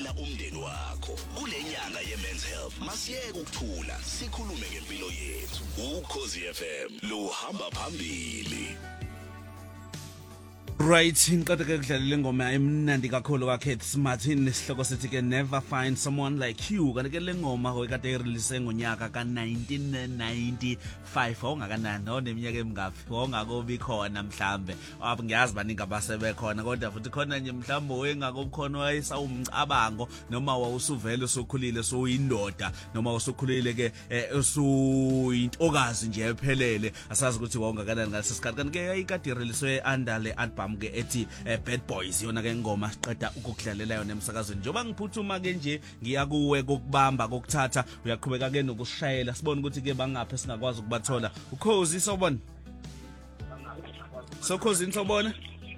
nakelela umndeni wakho. Kule nyanga ye-Men's Health masiyeke ukuthula sikhulume ngempilo yethu. Ukhozi FM luhamba phambili. Right, ngicela ke kudlalela ingoma emnandi kakhulu kaKeith Martin nesihloko sithi ke Never Find Someone Like You. Kanti ke le ngoma oyekade irelease ngonyaka ka1995 ongakanani oneminyaka emingaphi ongakobi khona mhlambe. Ngiyazi baningi abasebe khona kodwa futhi khona nje mhlambe oyengakobi khona wayesawumcabango noma wawusuvele usukhulile suyindoda noma usukhulile ke usuyintokazi nje ephelele. Asazi ukuthi wawungakanani ngalesikhathi kanti ke ayikade irelease under le album ke ethi Bad Boys yona ke ngoma siqeda ukukudlalela yona emsakazweni. Njoba ngiphuthuma ke nje ngiya kuwe kokubamba kokuthatha uyaqhubeka ke nokushayela sibone ukuthi ke bangaphi singakwazi ukubathola. Ukhozi sobona. Sokhozi nsobona.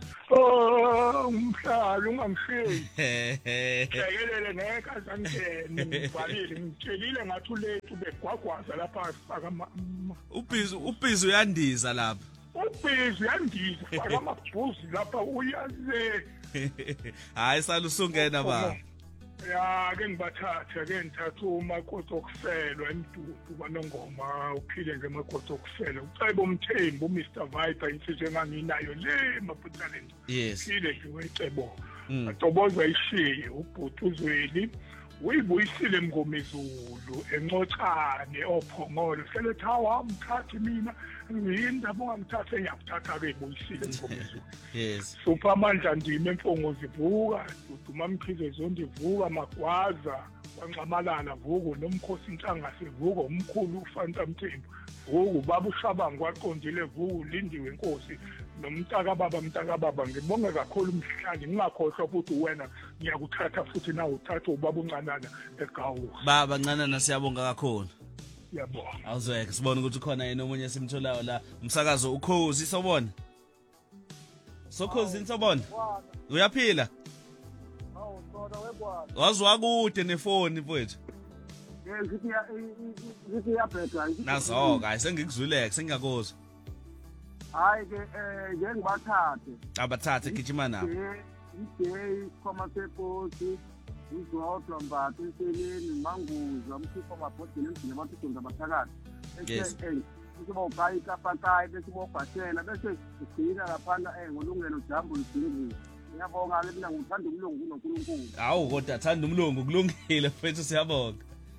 Umhlalo ungamshiyi. Ekelele ngekhaya angene ngibhalile ngitshelile ngathi ulethu begwagwaza lapha akama ubhizi uyandiza lapha. Ubhizi yandiza faka amabhuzi lapha uyaze. Hayi salusungena ba. Ya ke ngibathatha ke ngithatha umakoti okuselwa emdudu kwanongoma uphile ngemakoti okuselwa ucebe umthembu uMr Viper insizwe enganginayo le maputhaleni. Yes. Phile nje wecebo. Atoboza ishiye ubhuti uZweli uyibuyisile ngomezulu encochane ophongolo seletha wamthatha mina ngiyindaba ongamthatha ngiyakuthatha ke ibuyisile ngomezulu. Yes. Suphamandla ndime emfongo zivuka uduma mkhize zonke ivuka magwaza kwanxamalala vuko nomkhosi intanga sivuka umkhulu uFanta Mthembu vuka baba uShabangu waqondile vuka lindiwe inkosi nomntaka baba ngibonga kakhulu umhlali ngingakhohlwa futhi wena ngiyakuthatha futhi nawe uthatha ubaba uncanana eGawu. Baba ncanana siyabonga kakhulu. Yabonga. Awuzweke sibone ukuthi khona yena omunye simtholayo la umsakazo Ukhozi sobona. Sokhozi nsobona. Uyaphila? Hawu sona webwana. Wazwa kude nefoni mfowethu. Ngithi iyabhedwa. Nazoka ayisengikuzwileke sengiyakuzwa. Hayi ke njengibathathe. Abathathe gijima nabo. Ijay khoma seposi uzodwa mbathu inseleni manguza umkhipho mabhodini endlini abantu sonke abathakathi. Yes. Kuba uqayi kapakayi bese bobhashela bese sigcina laphana ngolungelo jambo lidingile. Ngiyabonga ke mina ngithanda umlungu kunoNkulunkulu. Hawu kodwa thanda umlungu kulungile mfethu siyabonga.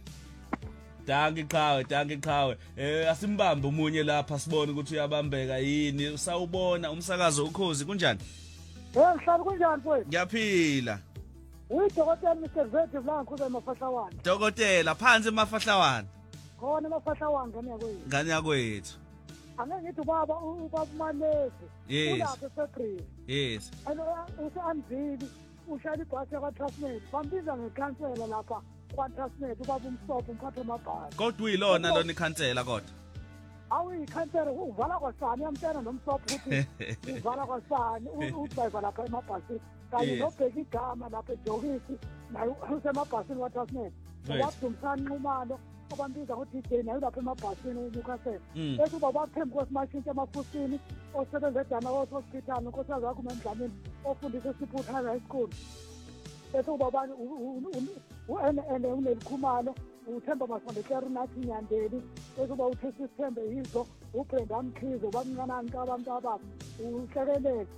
Danke qhawe. Asimbambe umunye lapha sibone ukuthi uyabambeka yini. Usawubona umsakazo Ukhozi kunjani? Ngihlala kunjani mfowethu? Ngiyaphila. Uyidokotela Mr Zedge la ngikhuza emafahlawana. Dokotela phansi emafahlawana. Khona emafahlawana Ngane yakwethu. Angeke ngithi ubaba Malezi. Yes. Ulapha eSecretary. Yes. Usanzili ushaya ibhasi yakwaTransnet. Bambiza ngekhansela lapha kwaTransnet ubaba umsopho umphathe amabhasi. Kodwa uyilona lona ikhansela kodwa. Awuyikhansela uvala kwasani yamtshela nomsopho ukuthi uvala kwasani udriver lapha emabhasini. Kanye nobheka igama lapha eJokisi naye usemabhasini kwaTransnet. Wabudumsana Nxumalo abambiza ukuthi DJ naye lapha emabhasini uNewcastle. Bese ubaba Thembu kwesimashini emafusini osebenza eDana Hospital nkosazi wakho uMndlamini ofundisa eSiphuthi High School. Bese ubaba uNene unelikhumalo uThemba Masondekera nathi Nyandeli bese uba uThesi Sithembe yizo uBrenda Mkhize bamncanani kabantu ababo uhlekelele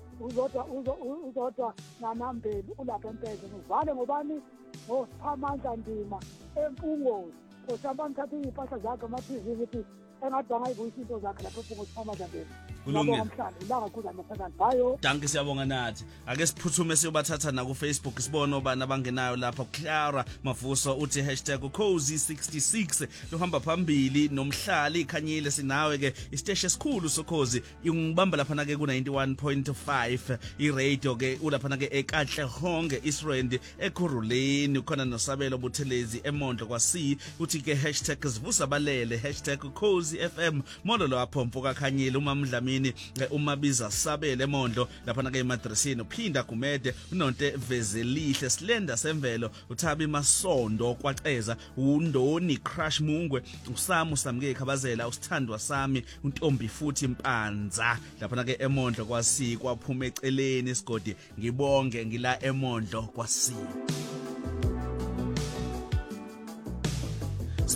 uzodwa nanambeli ulapha empeze uvale ngobani ngosiphamandla ndima empungozi osamba ngithatha impahla zakhe amathizi ukuthi engadanga ibuyisa into zakhe lapho ngosiphamandla ndima kulungile ilanga kuza amaphakani bayo. Danke siyabonga nathi ake siphuthume siyobathatha na ku Facebook sibone obani abangenayo lapha. Clara Mavuso uthi #Ukhozi66 luhamba phambili nomhlali ikhanyile sinawe ke isiteshi esikhulu sokhozi ngibamba lapha na ke ku 91.5 iradio ke ulapha na ke eKatlehonge Israel eKhuruleni ukhona noSabelo Buthelezi eMondlo kwaC uthi ke #zivusa balele #Ukhozi FM molo lapho mfoka khanyile uMamdlamini uMabiza Sabele eMondlo lapha na ke emadresini uphinda Gumede unonte Vezelihle Slenda Semvelo uThabi Masondo kwaceza uNdoni Crush Mungwe uSamu Samke Khabazela usithandwa sami uNtombi futhi Impanza lapha na ke eMondlo kwaC kwaphuma eceleni isigodi ngibonge ngila eMondlo kwaC.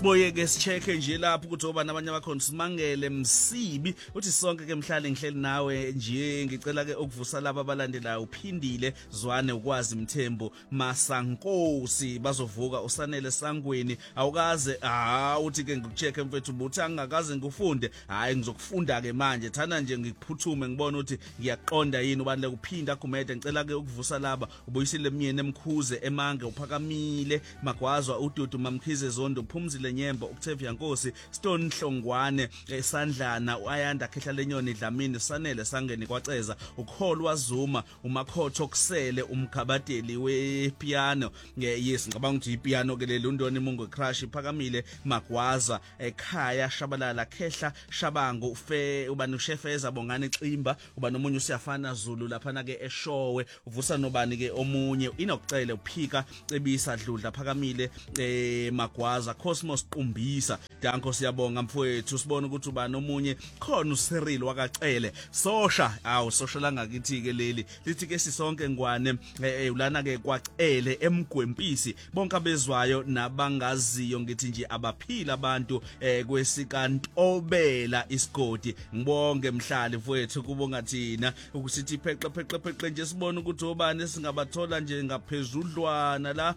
siboye ke sicheke nje lapho ukuthi oba nabanye abakhona Simangele Msibi uthi sonke ke mhlali ngihleli nawe nje ngicela ke ukuvusa laba abalandelayo uphindile Zwane ukwazi Mthembu Masankosi bazovuka usanele Sangweni awukaze uthi ke ngikucheke mfethu buthi angakaze ngifunde hayi ngizokufunda ke manje thana nje ngikuphuthume ngibona ukuthi ngiyaqonda yini ubalule kuphinda Gumede ngicela ke ukuvusa laba ubuyisile Myeni Emkhuze eMange uphakamile Magwazwa uDudu Mamkhize Zondo uPhumzile Nyembo uKtevia Nkosi Stone Hlongwane eSandlana uAyanda Khehla Lenyoni Dlamini Sanele Sangeni kwaCeza ukholwa Zuma uMakhotho kusele umkhabadeli wepiano yes ngicabanga ukuthi ipiano ke leli uNdoni Mungu Crush Phakamile Magwaza ekhaya Shabalala Khehla Shabango ufe ubani uShefeza Bongani Ximba uba nomunye usiyafana Zulu lapha na ke eShowe uvusa nobani ke omunye inokucele uphika Cebisa Dludla Phakamile Magwaza Cosmos Qumbisa danko siyabonga mfowethu sibona ukuthi uba nomunye khona uCyril wakacele sosha sosha ngakithi ke leli lithi ke sisonke ngwane ulana ke kwacele emgwempisi bonke abezwayo nabangaziyo ngithi nje abaphila abantu kwesikantobela isigodi ngibonge mhlali mfowethu kubonga thina ukusithi pheqe nje sibona ukuthi obani singabathola nje ngaphezudlwana la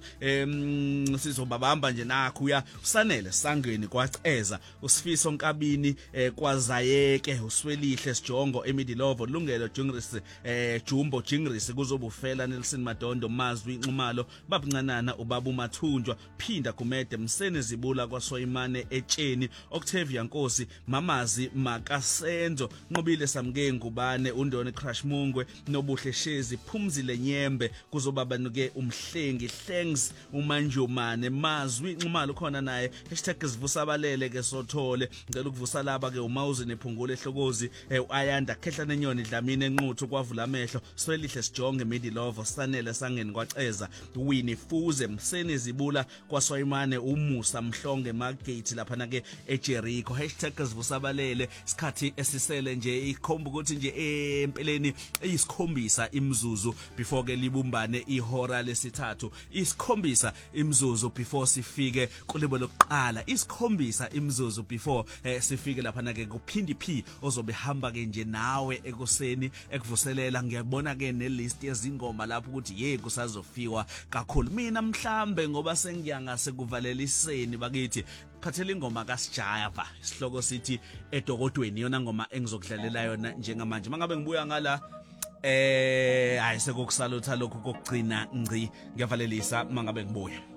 sizobabamba nje nakho uya usanele Sangweni kwaCeza uSifiso Nkabini kwazayeke uSwelihle Sijongo Emidilovo Lungelo Jungris Jumbo Jingris kuzobufela Nelson Madondo Mazwi Nxumalo babuncanana ubaba uMathunjwa phinda Gumede Msene Zibula kwaSoyimane etsheni Octavia Nkosi Mamazi Makasenzo Nqobile Samke Ngubane uNdoni Crush Mungwe Nobuhle Shezi Phumzile Nyembe kuzobaba nuke umhlengi Thanks uManjumane Mazwi Nxumalo khona naye #sivusabalele ke sothole ngicela ukuvusa laba ke uMawuzi nephungule ehlokozi uAyanda Khehla Nenyoni Dlamini enquthu kwavula amehlo Swelihle Sijonge Midilovo Sanele Sangeni kwaCeza Winnie Fuze Msene Zibula kwaSoyimane uMusa Mhlonge Margate lapha na ke eJericho #sivusabalele isikhathi esisele nje ikhomba ukuthi nje empeleni isikhombisa imzuzu before ke libumbane ihora lesithathu isikhombisa imzuzu before sifike kulebo lokuqala isikhombisa imzuzu before sifike lapha na ke kuphindi P ozobe hamba ke nje nawe ekuseni ekuvuselela ngiyabona ke nelist yezingoma lapho ukuthi kusazofikwa kakhulu mina mhlambe ngoba sengiyangase kuvaleliseni bakithi phathela ingoma kaSjava isihloko sithi edokodweni yona ngoma engizokudlalela yona njengamanje mangabe ngibuya ngala hayi sekukusalutha lokho kokugcina ngci ngiyavalelisa mangabe ngibuya